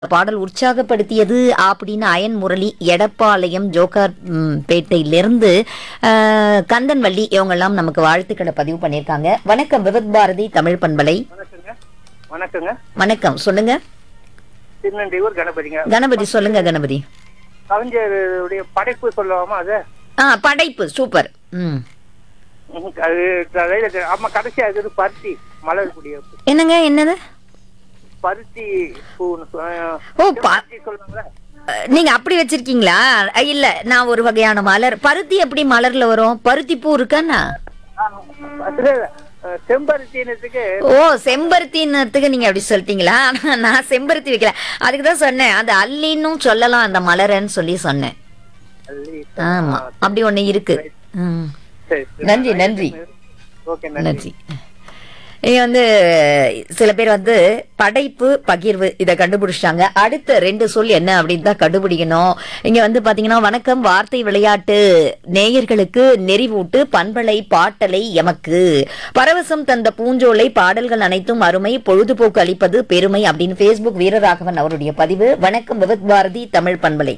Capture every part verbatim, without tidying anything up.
பாடல் உற்சாகப்படுத்தியது அப்படின்னு அயன் முரளி எடப்பாளையம் ஜோக்கார் ம், பேட்டையிலிருந்து அஹ், கந்தன்வள்ளி இவங்கெல்லாம் நமக்கு வாழ்த்துக்களை பதிவு பண்ணியிருக்காங்க. வணக்கம் விவித் பாரதி தமிழ் பண்பலை. வணக்கங்க வணக்கங்க வணக்கம், சொல்லுங்க திருநெல்வேலூர் கணபதிங்க. கணபதி. சொல்லுங்க கணபதி. கவிஞருடைய படைப்பு சொல்லலாமா அது? ஆ, படைப்பு சூப்பர். ம் ம், அது தலையில- ஆமா, கடைசியா இது பருத்தி மலரக்கூடிய என்னங்க என்னது? பருத்தி பூன்னு சொ- ஓ, ப- பருத்தி சொல்லுவாங்களே. அஹ், நீங்க அப்படி வச்சிருக்கீங்களா? அஹ், இல்ல, நான் ஒரு வகையான மலர். பருத்தி எப்படி மலர்ல வரும்? பருத்தி பூ இருக்காண்ணா? ஆ, அதுல, அஹ், செம்பருத்தினத்துக்கு ஓ, செம்பருத்தின்னத்துக்கு நீங்க அப்படி சொல்லிட்டீங்களா? ஆனா, நான் செம்பருத்தி வைக்கல, அதுக்கு தான் சொன்னேன். அது அல்லின்னும் சொல்லலாம் அந்த மலரன்னு சொல்லி சொன்னேன். அல்லி. ஆமா, அப்படி ஒண்ணு இருக்கு. ம். சரி, சரி. நன்றி, நன்றி. ஓகே, நன்றி. நன்றி. இங்க வந்து சில பேர் வந்து படைப்பு பகிர்வு இதை கண்டுபிடிச்சிட்டாங்க. அடுத்த ரெண்டு சொல் என்ன அப்படின்னு தான் கண்டுபிடிக்கணும். இங்க வந்து பாத்தீங்கன்னா, வணக்கம் வார்த்தை விளையாட்டு நேயர்களுக்கு நெறிவூட்டு பண்பலை பாட்டலை எமக்கு பரவசம் தந்த பூஞ்சோலை பாடல்கள் அனைத்தும் அருமை, பொழுதுபோக்கு அளிப்பது பெருமை அப்படின்னு Facebook வீரராகவன் அவருடைய பதிவு. வணக்கம் விவித் பாரதி தமிழ் பண்பலை.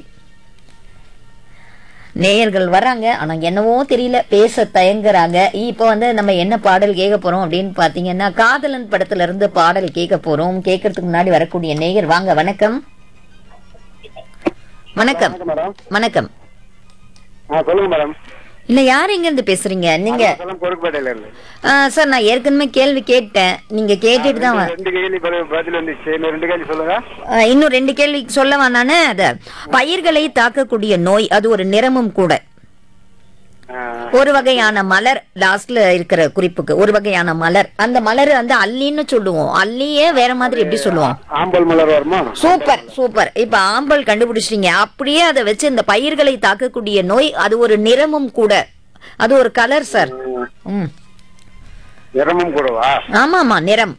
நேயர்கள் வர்றாங்க, ஆனா என்னவோ தெரியல, பேச தயங்குறாங்க. இப்போ வந்து நம்ம என்ன பாடல் கேட்க போறோம் அப்படின்னு பாத்தீங்கன்னா, காதலன் படத்துல இருந்து பாடல் கேட்க போறோம். கேட்கறதுக்கு முன்னாடி வரக்கூடிய நேயர் வாங்க. வணக்கம் வணக்கம் மேடம். வணக்கம். ஆ, சொல்லுங்க மேடம். இல்ல, யார் எங்க இருந்து பேசுறீங்க நீங்க? சொல்லுங்க, பொறுப்பேட்டையில இருந்து. ஆ, சார், நான் ஏற்கனவே கேள்வி கேட்டேன், நீங்க கேட்டுட்டு தான் வ- ரெண்டு கேள்வி பதில் பதில் வந்துச்சு. இன்னும் ரெண்டு கேள்வி சொல்லுங்க. ஆ, இன்னும் ரெண்டு கேள்வி சொல்லவா நானு? அத பயிர்களை தாக்கக்கூடிய நோய், அது ஒரு நிறமும் கூட. ஆ, ஒரு வகையான மலர், லாஸ்ட்ல இருக்கிற குறிப்புக்கு ஒரு வகையான மலர். அந்த மலர் வந்து அல்லின்னு சொல்லுவோம். அல்லியே வேற மாதிரி எப்படி சொல்லுவோம்? ஆம்பல் மலர் வருமா? Super super. இப்ப ஆம்பல் கண்டுபிடிச்சிட்டீங்க. அப்படியே அதை வச்சு இந்த பயிர்களை தாக்கக்கூடிய நோய், அது ஒரு நிறமும் கூட. அது ஒரு கலர் சார். ம், நிறமும் கூடவா? ஆமா ஆமா, நிறம்.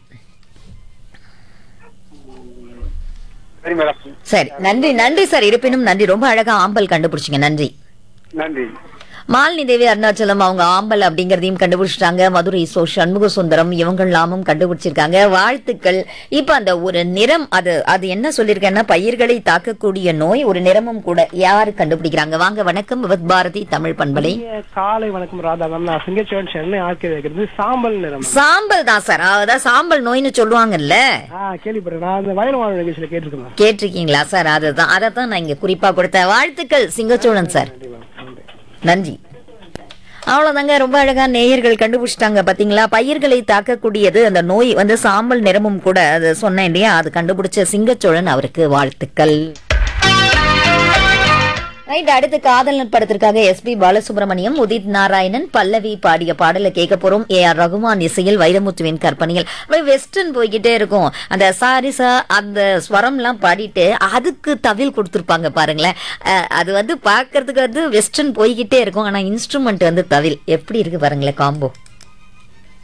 சரி மேடம், சரி, நன்றி நன்றி சார். இருப்பினும் நன்றி, ரொம்ப அழகா ஆம்பல் கண்டுபிடிச்சிங்க, நன்றி. நன்றி. மாலினி தேவி அருணாச்சலம் அவங்க ஆம்பல் அப்படிங்கறதையும் கண்டுபிடிச்சிட்டாங்க. மதுரை சோ சண்முக சுந்தரம் இவங்க எல்லாமும் கண்டுபிடிச்சிருக்காங்க. வாழ்த்துக்கள். இப்ப அந்த ஒரு நிறம், அது அது என்ன சொல்லிருக்கேன்னா, பயிர்களை தாக்கக்கூடிய நோய் ஒரு நிறமும் கூட. யாரு கண்டுபிடிக்கிறாங்க? வாங்க. வணக்கம் விவித் பாரதி தமிழ் பண்பலை. இனிய காலை வணக்கம் ராதா மேம். நான் சிங்கச்சோன் சென்னை ஆர்கே வைக்கிறது சாம்பல் நிறம். சாம்பல் தான் சார். அதான் சாம்பல் நோய்னு சொல்லுவாங்க. ஆ, கேள்விப்பட்டேன். நான் அந்த வயல் வாழ் நிகழ்ச்சியில கேட்டிருக்கேன். கேட்டிருக்கீங்களா சார்? அதுதான் அதைத்தான் நான் இங்க குறிப்பா கொடுத்தேன். வாழ்த்துக்கள் சிங்கச்சோழன் சார். நன்றி மேம், நன்றி. நன்றி. அவ்வளவுதாங்க, ரொம்ப அழகா நேயர்கள் கண்டுபிடிச்சிட்டாங்க. பாத்தீங்களா, பயிர்களை தாக்கக்கூடியது அந்த நோய் வந்து சாம்பல் நிறமும் கூட. அது சொன்னேன் இல்லையா, அது கண்டுபிடிச்ச சிங்கச்சோழன், அவருக்கு வாழ்த்துக்கள். ரைட், அடுத்து காதலன் படத்திற்காக எஸ் பி பாலசுப்ரமணியம், உதித் நாராயணன், பல்லவி பாடிய பாடலை கேட்க போறோம். ஏ ஆர் ரகுமான் இசையில், வைரமுத்துவின் கற்பனையில். வெஸ்டர்ன் போய்கிட்டே இருக்கும். அந்த சாரிசா அந்த ஸ்வரம் எல்லாம் பாடிட்டு அதுக்கு தவில் கொடுத்திருப்பாங்க பாருங்களேன். அஹ், அது வந்து பாக்குறதுக்கு வந்து வெஸ்டர்ன் போய்கிட்டே இருக்கும், ஆனா இன்ஸ்ட்ருமெண்ட் வந்து தவில். எப்படி இருக்கு பாருங்களேன் காம்போ.